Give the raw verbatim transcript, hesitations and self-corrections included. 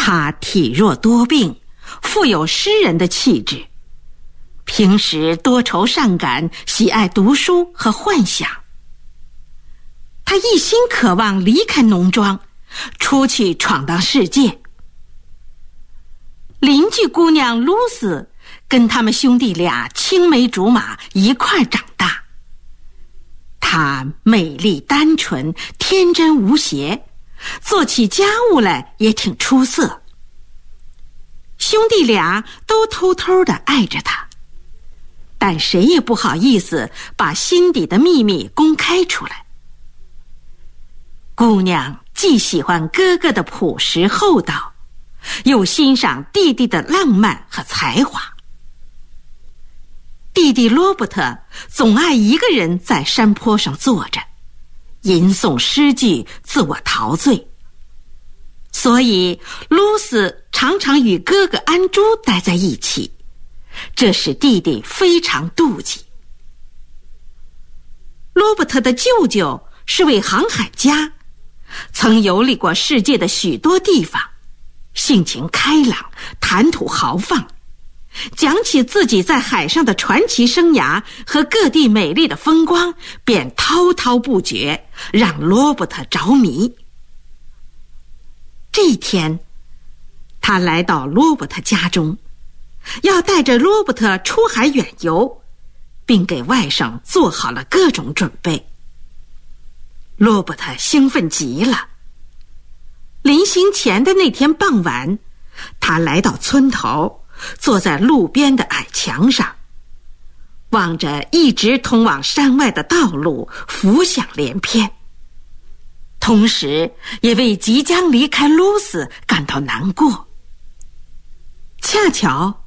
他体弱多病，富有诗人的气质，平时多愁善感，喜爱读书和幻想。他一心渴望离开农庄，出去闯荡世界。邻居姑娘露丝跟他们兄弟俩青梅竹马，一块长大。她美丽单纯，天真无邪，做起家务来也挺出色。兄弟俩都偷偷地爱着她，但谁也不好意思把心底的秘密公开出来。姑娘既喜欢哥哥的朴实厚道，又欣赏弟弟的浪漫和才华。弟弟罗伯特总爱一个人在山坡上坐着，吟诵诗句，自我陶醉。所以露丝常常与哥哥安珠待在一起，这使弟弟非常妒忌。罗伯特的舅舅是位航海家，曾游历过世界的许多地方，性情开朗，谈吐豪放，讲起自己在海上的传奇生涯和各地美丽的风光，便滔滔不绝，让罗伯特着迷。这一天，他来到罗伯特家中，要带着罗伯特出海远游，并给外甥做好了各种准备。罗伯特兴奋极了。临行前的那天傍晚，他来到村头，坐在路边的矮墙上，望着一直通往山外的道路，浮想联翩，同时也为即将离开露丝感到难过。恰巧